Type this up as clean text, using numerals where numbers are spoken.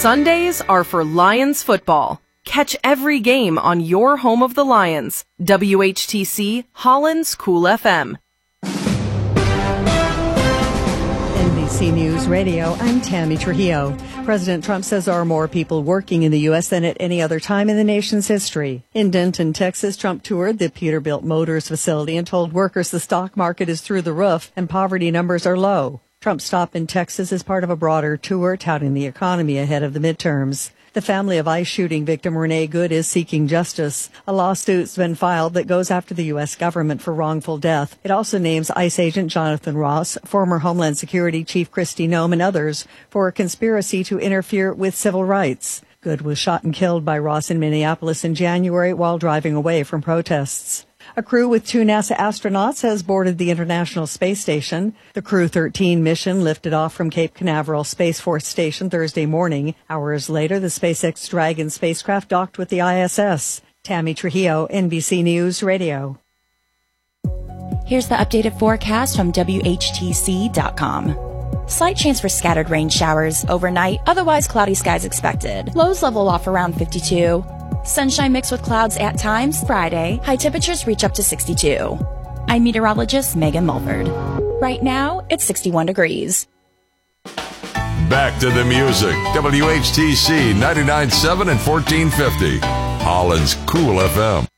Sundays are for Lions football. Catch every game on your home of the Lions. WHTC Holland's Cool FM. NBC News Radio, I'm Tammy Trujillo. President Trump says there are more people working in the U.S. than at any other time in the nation's history. In Denton, Texas, Trump toured the Peterbilt Motors facility and told workers the stock market is through the roof and poverty numbers are low. Trump's stop in Texas is part of a broader tour touting the economy ahead of the midterms. The family of ICE shooting victim Renee Good is seeking justice. A lawsuit's been filed that goes after the U.S. government for wrongful death. It also names ICE agent Jonathan Ross, former Homeland Security Chief Kristi Noem, and others for a conspiracy to interfere with civil rights. Good was shot and killed by Ross in Minneapolis in January while driving away from protests. A crew with 2 NASA astronauts has boarded the International Space Station. The Crew 13 mission lifted off from Cape Canaveral Space Force Station Thursday morning. Hours later, the SpaceX Dragon spacecraft docked with the ISS. Tammy Trujillo, NBC News Radio. Here's the updated forecast from WHTC.com. Slight chance for scattered rain showers overnight, otherwise cloudy skies expected. Lows level off around 52. Sunshine mixed with clouds at times. Friday, high temperatures reach up to 62. I'm meteorologist Megan Mulford. Right now, it's 61 degrees. Back to the music. WHTC 99.7 and 1450. Holland's Cool FM.